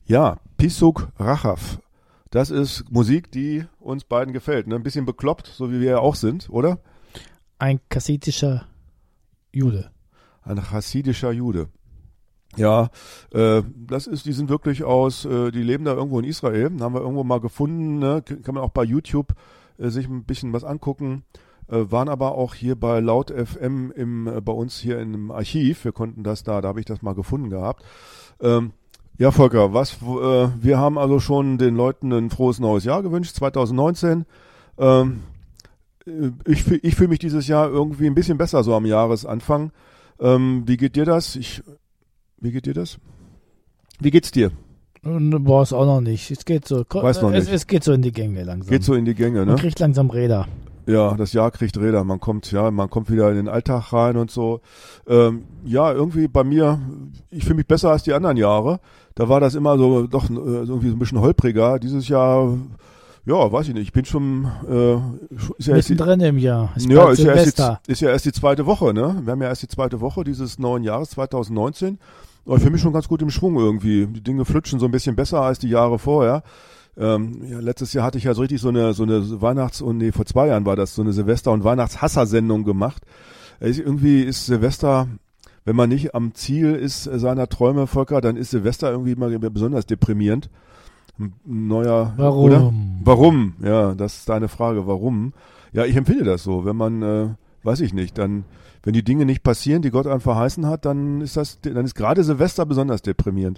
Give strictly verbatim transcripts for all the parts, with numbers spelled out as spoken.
Ja, Pisuk Rachav. Das ist Musik, die uns beiden gefällt. Ne? Ein bisschen bekloppt, so wie wir ja auch sind, oder? Ein kassidischer Jude. Ein chassidischer Jude. Ja, äh, das ist, die sind wirklich aus, äh, die leben da irgendwo in Israel. Haben wir irgendwo mal gefunden, ne? Kann man auch bei YouTube äh, sich ein bisschen was angucken. Äh, waren aber auch hier bei Laut F M im, äh, bei uns hier im Archiv. Wir konnten das da, da habe ich das mal gefunden gehabt. Ähm, ja, Volker, was, äh, wir haben also schon den Leuten ein frohes neues Jahr gewünscht, zwanzig neunzehn. Ähm, ich ich fühle mich dieses Jahr irgendwie ein bisschen besser so am Jahresanfang. Ähm, wie geht dir das? Ich, wie geht dir das? Wie geht's dir? Boah, es auch noch nicht. Es geht so. Weiß noch es, nicht. es geht so in die Gänge langsam. Geht so in die Gänge, ne? Man kriegt langsam Räder. Ja, das Jahr kriegt Räder. Man kommt, ja, man kommt wieder in den Alltag rein und so. Ähm, ja, irgendwie bei mir, ich fühle mich besser als die anderen Jahre. Da war das immer so, doch äh, irgendwie so ein bisschen holpriger. Dieses Jahr, ja, weiß ich nicht. Ich bin schon, äh, ist ja mittendrin im Jahr. Ist ja, ist ja, erst die, ist ja erst die zweite Woche, ne? Wir haben ja erst die zweite Woche dieses neuen Jahres zwanzig neunzehn. Aber für mich schon ganz gut im Schwung irgendwie. Die Dinge flutschen so ein bisschen besser als die Jahre vorher. Ähm, ja, letztes Jahr hatte ich ja so richtig so eine, so eine Weihnachts- und, nee, vor zwei Jahren war das, so eine Silvester- und Weihnachtshasser-Sendung gemacht. Ich, irgendwie ist Silvester, wenn man nicht am Ziel ist seiner Träume, Volker, dann ist Silvester irgendwie immer besonders deprimierend. Ein neuer, Warum? Oder? Warum? Ja, das ist deine Frage. Warum? Ja, ich empfinde das so. Wenn man, äh, weiß ich nicht, dann, wenn die Dinge nicht passieren, die Gott einem verheißen hat, dann ist das, dann ist gerade Silvester besonders deprimierend.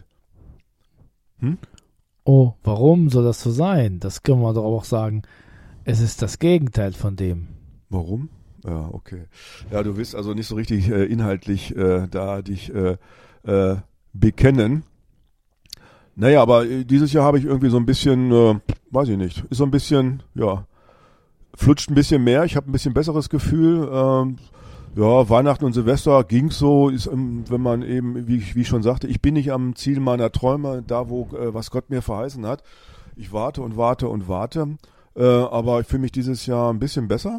Hm? Oh, warum soll das so sein? Das können wir doch auch sagen. Es ist das Gegenteil von dem. Warum? Ja, okay. Ja, du willst also nicht so richtig äh, inhaltlich äh, da dich äh, äh, bekennen. Naja, aber äh, dieses Jahr habe ich irgendwie so ein bisschen, äh, weiß ich nicht, ist so ein bisschen, ja, flutscht ein bisschen mehr. Ich habe ein bisschen besseres Gefühl. Ähm, ja, Weihnachten und Silvester ging's so, ist, wenn man eben, wie ich, wie ich schon sagte, ich bin nicht am Ziel meiner Träume, da wo, äh, was Gott mir verheißen hat. Ich warte und warte und warte, äh, aber ich fühle mich dieses Jahr ein bisschen besser.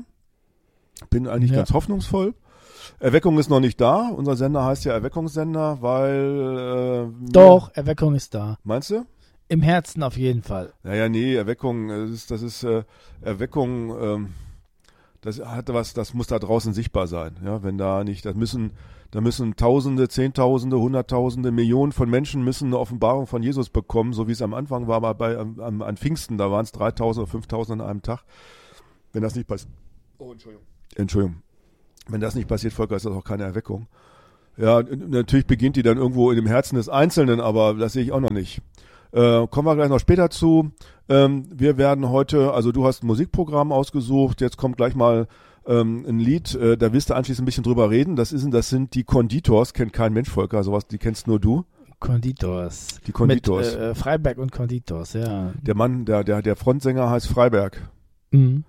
Bin eigentlich Ja. ganz hoffnungsvoll. Erweckung ist noch nicht da. Unser Sender heißt ja Erweckungssender, weil... Äh, Doch, Erweckung ist da. Meinst du? Im Herzen auf jeden Fall. Naja, nee, Erweckung, das ist, das ist äh, Erweckung, ähm, das hat was, das muss da draußen sichtbar sein. Ja, wenn da nicht, das müssen, da müssen Tausende, Zehntausende, Hunderttausende, Millionen von Menschen müssen eine Offenbarung von Jesus bekommen, so wie es am Anfang war, aber bei, am, an Pfingsten, da waren es dreitausend oder fünftausend an einem Tag. Wenn das nicht passiert, oh, Entschuldigung. Entschuldigung. Wenn das nicht passiert, Volker, ist das auch keine Erweckung. Ja, natürlich beginnt die dann irgendwo in dem Herzen des Einzelnen, aber das sehe ich auch noch nicht. Äh, kommen wir gleich noch später zu. Ähm, wir werden heute, also du hast ein Musikprogramm ausgesucht, jetzt kommt gleich mal ähm, ein Lied, äh, da wirst du anschließend ein bisschen drüber reden. Das ist, das sind die Konditors, kennt kein Mensch, Volker, sowas, die kennst nur du. Konditors. Die Konditors. Mit äh, Freiberg und Konditors, ja. Der Mann, der, der, der Frontsänger heißt Freiberg. Mhm.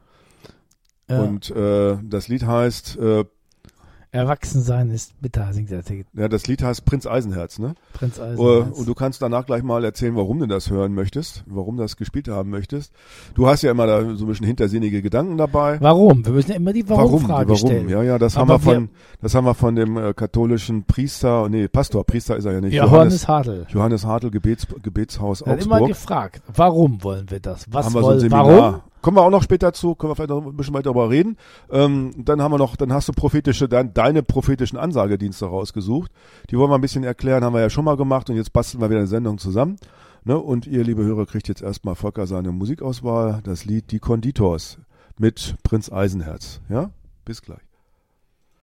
Ja. Und äh, das Lied heißt äh, Erwachsensein ist bitter, singt er. Ja, das Lied heißt Prinz Eisenherz, ne? Prinz Eisenherz. Und du kannst danach gleich mal erzählen, warum du das hören möchtest, warum du das gespielt haben möchtest. Du hast ja immer da so ein bisschen hintersinnige Gedanken dabei. Warum? Wir müssen ja immer die Warum-Frage warum? stellen. Ja, ja, das haben wir von, das haben wir von dem äh, katholischen Priester, nee, Pastor, Priester ist er ja nicht. Johannes Hartl. Johannes Hartl, Gebets, Gebetshaus Er hat Augsburg. immer gefragt, warum wollen wir das? Was haben wir wollen, so ein Seminar. warum? Kommen wir auch noch später zu, können wir vielleicht noch ein bisschen weiter darüber reden. Ähm, dann haben wir noch, dann hast du prophetische, dein, deine prophetischen Ansagedienste rausgesucht. Die wollen wir ein bisschen erklären, haben wir ja schon mal gemacht und jetzt basteln wir wieder eine Sendung zusammen. Ne? Und ihr, liebe Hörer, kriegt jetzt erstmal Volker seine Musikauswahl, das Lied Die Konditors mit Prinz Eisenherz. Ja, bis gleich.